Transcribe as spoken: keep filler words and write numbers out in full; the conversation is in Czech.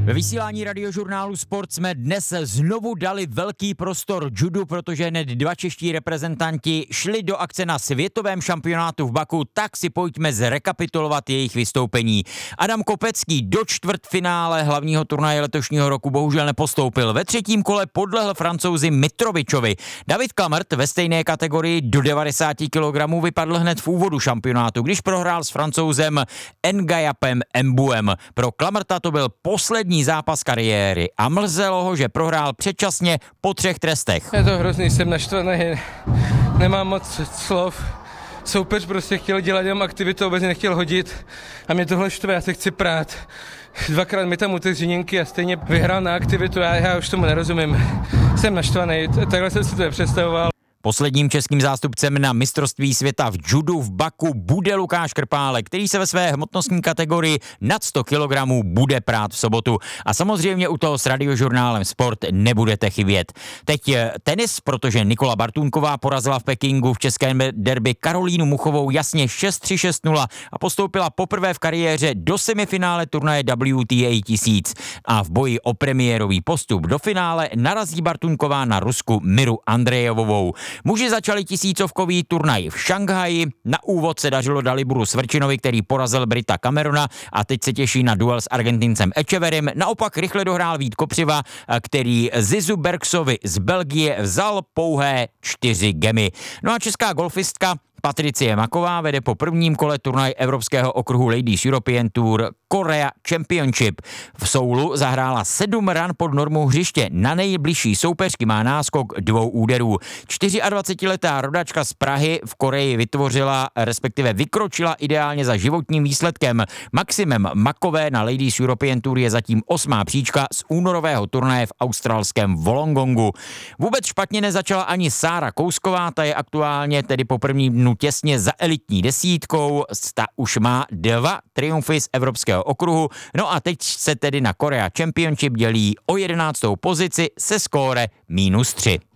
Ve vysílání radiožurnálu Sport jsme dnes znovu dali velký prostor judu, protože hned dva čeští reprezentanti šli do akce na světovém šampionátu v Baku, tak si pojďme zrekapitulovat jejich vystoupení. Adam Kopecký do čtvrtfinále hlavního turnaje letošního roku bohužel nepostoupil. Ve třetím kole podlehl Francouzi Mitrovičovi. David Klamrt ve stejné kategorii do devadesát kilogramů vypadl hned v úvodu šampionátu, když prohrál s Francouzem Ngayapem Mbuem. Pro Klamrta to byl poslední zápas kariéry a mrzelo ho, že prohrál předčasně po třech trestech. Je to hrozný, jsem naštvaný, nemám moc slov. Soupeř prostě chtěl dělat jenom aktivitu, vůbec nechtěl hodit a mě tohle štve, já se chci prát. Dvakrát mi tam utek z žiněnky a stejně vyhrál na aktivitu, já, já už tomu nerozumím. Jsem naštvaný, takhle jsem si to nepředstavoval. Posledním českým zástupcem na mistrovství světa v judu v Baku bude Lukáš Krpálek, který se ve své hmotnostní kategorii nad sto kilogramů bude prát v sobotu. A samozřejmě u toho s radiožurnálem Sport nebudete chybět. Teď tenis, protože Nikola Bartůnková porazila v Pekingu v českém derby Karolínu Muchovou jasně šest tři šest nula a postoupila poprvé v kariéře do semifinále turnaje W T A tisíc. A v boji o premiérový postup do finále narazí Bartůnková na Rusku Miru Andrejevovou. Muži začali tisícovkový turnaj v Šanghaji. Na úvod se dařilo Daliburu Svrčinovi, který porazil Brita Camerona a teď se těší na duel s Argentincem Echeverrym. Naopak rychle dohrál Vít Kopřiva, který Zizu Bergsovi z Belgie vzal pouhé čtyři gemy. No a česká golfistka Patricie Maková vede po prvním kole turnaj Evropského okruhu Ladies European Tour Korea Championship. V Soulu zahrála sedm ran pod normou hřiště. Na nejbližší soupeřky má náskok dvou úderů. dvacetičtyřletá rodačka z Prahy v Koreji vytvořila, respektive vykročila ideálně za životním výsledkem. Maximem Makové na Ladies European Tour je zatím osmá příčka z únorového turnaje v australském Wollongongu. Vůbec špatně nezačala ani Sára Kousková, ta je aktuálně tedy po prvním dnu těsně za elitní desítkou, ta už má dva triumfy z evropského okruhu, no a teď se tedy na Korea Championship dělí o jedenáctou pozici se skóre mínus tři.